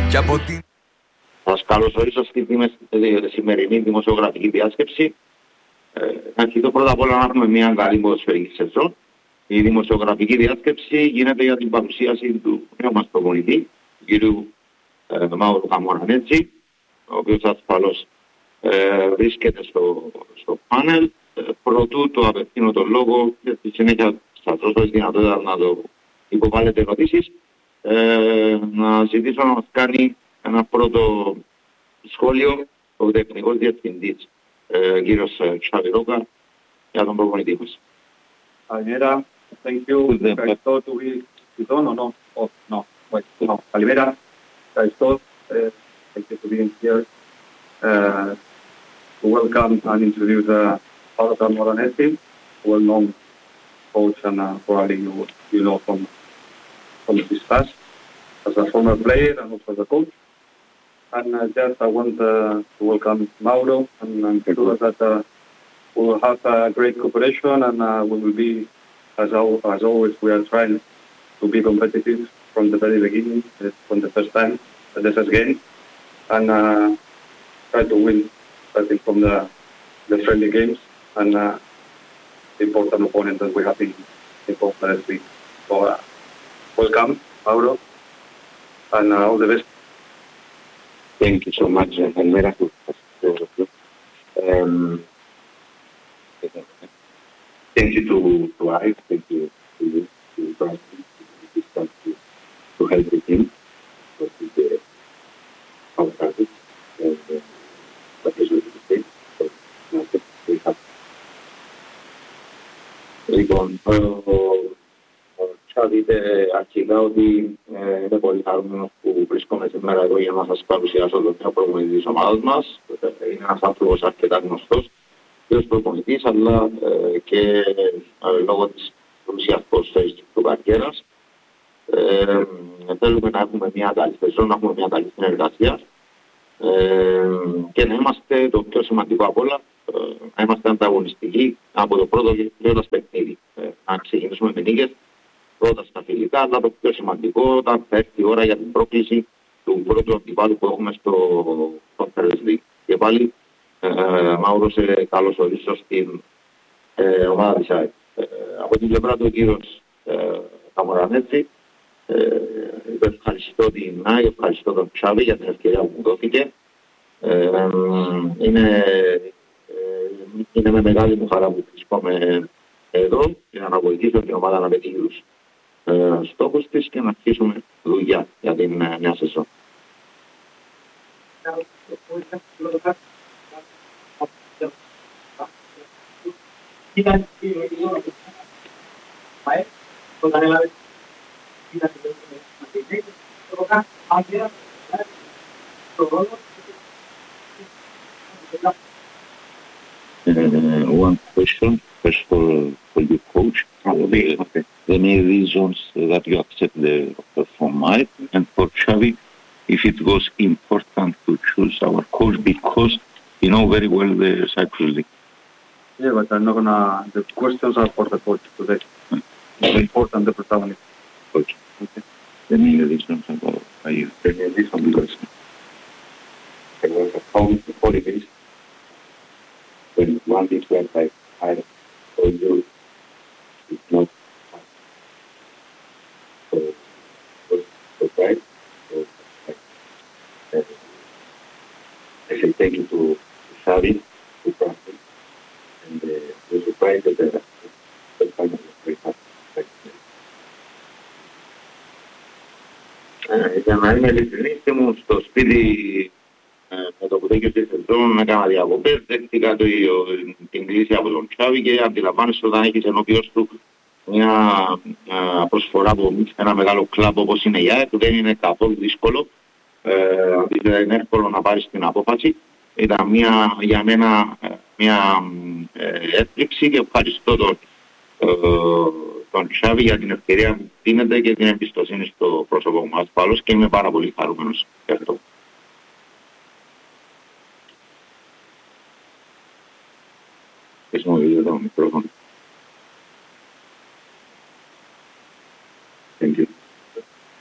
Σας καλωσορίσω στη σημερινή δημοσιογραφική διάσκεψη. Αρχίζω πρώτα απ' όλα να έχουμε μια καλή ποδοσφαιρική σεζόν. Η δημοσιογραφική διάσκεψη γίνεται για την παρουσίαση του νέου μας προπονητή, του κ. Μαύρου Καμορανέτζη, ο οποίος ασφαλώς βρίσκεται στο πάνελ. Προτού το απευθύνω τον λόγο και στη συνέχεια σας δώσω τη δυνατότητα να το υποβάλλετε ερωτήσεις. Να ζητήσω να μας κάνει ένα πρώτο σχόλιο ο τεχνικός διευθυντής, κύριος Xavi Roca, για τον προπονητή μας. Καλημέρα, thank you. Ευχαριστώ to be done or no? Oh, no, wait, no. Καλημέρα, ευχαριστώ. Thank you for being here. To welcome and introduce Paolo Camoranesi, well-known coach, and probably you know from his past as a former player and also as a coach. And just I want to welcome Mauro, and I'm sure that we will have a great cooperation, and we will be, as always, we are trying to be competitive from the very beginning, from the first time, the first game, and try to win, starting from the friendly games and the important opponent that we have in both last week. So welcome, Mauro, and all the best. Thank you so much. Καλημέρα. Thank you to Alex, thank you to you, to Brighton, to help the team, what is our target, and what is the state. So, we have. Λοιπόν, ο Xavi είπε αρχικά ότι είναι πολύ χαρούμενος που βρίσκομαι σήμερα εδώ για να σας παρουσιάσω τον νέο προπονητή της ομάδας μας. Είναι ένας άνθρωπος αρκετά γνωστός και ως προπονητής, αλλά και λόγω της ουσίας προσθέσης του καριέρας. Θέλουμε να έχουμε μια καλή σεζόν, να έχουμε μια καλή συνεργασία και να είμαστε, το πιο σημαντικό απ' όλα, να είμαστε ανταγωνιστικοί από το πρώτο και το παιχνίδι. Να ξεκινήσουμε με νίκες πρώτα στα φιλικά, αλλά το πιο σημαντικό όταν θα έρθει η ώρα για την πρόκληση του πρώτου αντιπάλου που έχουμε στο Conference League. Και πάλι, Μάουρο, σε καλωσορίσω στην ομάδα της ΑΕΚ. Από την πλευρά του ο κύριος Καμορανέτζη, ευχαριστώ την ΑΕΚ, ευχαριστώ τον Xavi για την ευκαιρία που μου δόθηκε. Είναι με μεγάλη μου χαρά που βρίσκομαι εδώ για να βοηθήσω την ομάδα να πετύχει τους στόχους της και να αρχίσουμε δουλειά για την νέα σεζόν. One question, first for you, coach. The main reasons that you accept the offer from Mike, and for Xavi, if it was important to choose our coach because you know very well the Cyprus League. Yeah, but I'm not gonna. The questions are for the coach today. More important the protagonist. Coach. Okay. The main reasons about you. The main reason because there was a problem for 40 days. When one week went like I told you it's not so right. So I say thank you to Xavi, to Brighton, and we're surprised that the final was very hard. Για να είμαι ειλικρινής, ήμουν στο σπίτι με το που τέκειωσε η σεζόν, έκανα διακοπές, δέχτηκα την κλίση από τον Xavi και αντιλαμβάνεσαι όταν έχεις ενώπιος του μια προσφορά από ένα μεγάλο κλαμπ όπως είναι η ΑΕΚ, που δεν είναι καθόλου δύσκολο, αντίθετα είναι εύκολο να πάρεις την απόφαση. Ήταν για μένα μια έκπληξη και ευχαριστώ τον Xavi για την ευκαιρία που δίνεται και την εμπιστοσύνη στο πρόσωπο μου ασφαλώς και είμαι πάρα πολύ χαρούμενος γι' αυτό. Χρησιμοποιήσω το μικρόφωνο. Thank you.